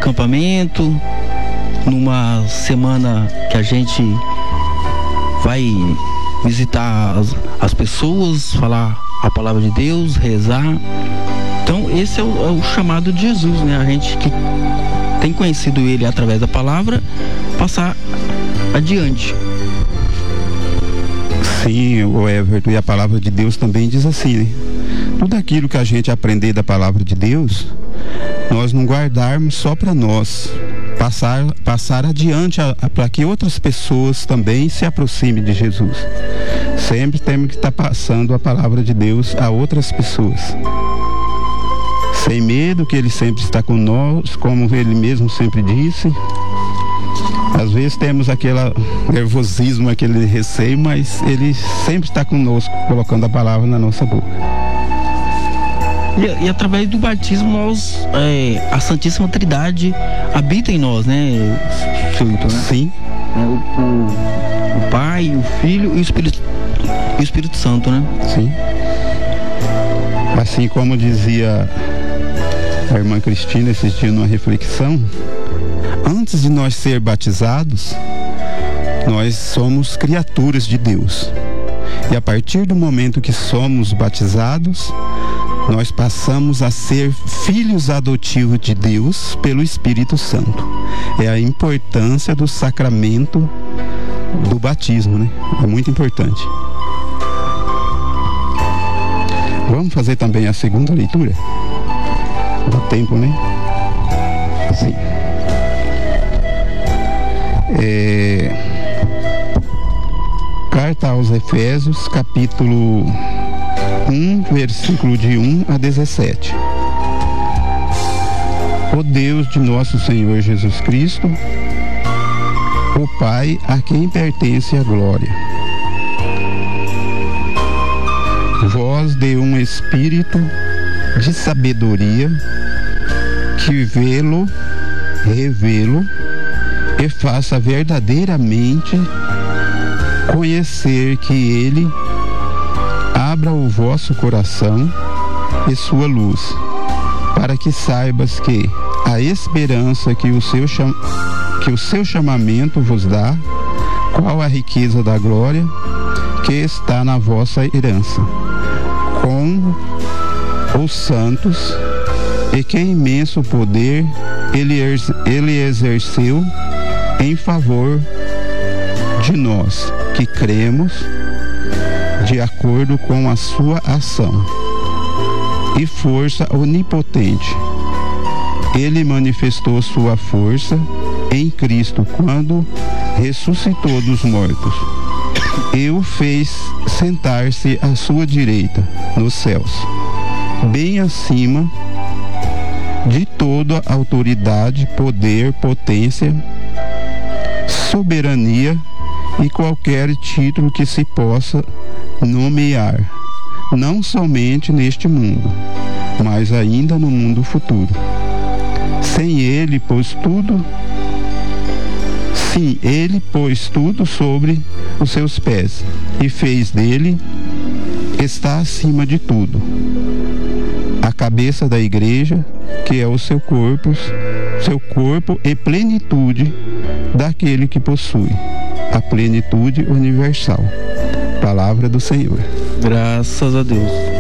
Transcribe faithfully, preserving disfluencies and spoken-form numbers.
acampamento, numa semana que a gente vai visitar as, as pessoas, falar a palavra de Deus, rezar. Então esse é o, é o chamado de Jesus, né? A gente que tem conhecido ele através da palavra, passar adiante. Sim, o Everton, e a palavra de Deus também diz assim, né? Tudo aquilo que a gente aprender da palavra de Deus, nós não guardarmos só para nós, passar, passar adiante para que outras pessoas também se aproximem de Jesus. Sempre temos que estar tá passando a palavra de Deus a outras pessoas. Sem medo, que ele sempre está com nós, como ele mesmo sempre disse. Às vezes temos aquele nervosismo, aquele receio, mas ele sempre está conosco, colocando a palavra na nossa boca. E, e através do batismo, nós, é, a Santíssima Trindade habita em nós, né, Silvito, né? Sim. É, o, o, o Pai, o Filho e o Espírito, e o Espírito Santo, né? Sim. Assim como dizia a irmã Cristina esses dias numa reflexão, antes de nós ser batizados, nós somos criaturas de Deus. E a partir do momento que somos batizados, nós passamos a ser filhos adotivos de Deus pelo Espírito Santo. É a importância do sacramento do batismo, né? É muito importante. Vamos fazer também a segunda leitura? Dá tempo, né? Sim. É... Carta aos Efésios, capítulo um, versículo de um a dezessete. O Deus de nosso Senhor Jesus Cristo, o Pai, a quem pertence a glória, vós dê um espírito de sabedoria, que vê-lo, revê-lo e faça verdadeiramente conhecer que Ele abra o vosso coração e sua luz, para que saibas que a esperança que o seu, cham... que o seu chamamento vos dá, qual a riqueza da glória que está na vossa herança, com os santos, e que imenso poder ele, ele exerceu em favor de nós que cremos, de acordo com a sua ação e força onipotente. Ele manifestou sua força em Cristo quando ressuscitou dos mortos e o fez sentar-se à sua direita nos céus, bem acima de toda autoridade, poder, potência, soberania e qualquer título que se possa nomear, não somente neste mundo, mas ainda no mundo futuro. Sem ele, pôs tudo, sim, ele pôs tudo sobre os seus pés e fez dele, está acima de tudo, a cabeça da igreja, que é o seu corpo, seu corpo e plenitude daquele que possui a plenitude universal. Palavra do Senhor. Graças a Deus.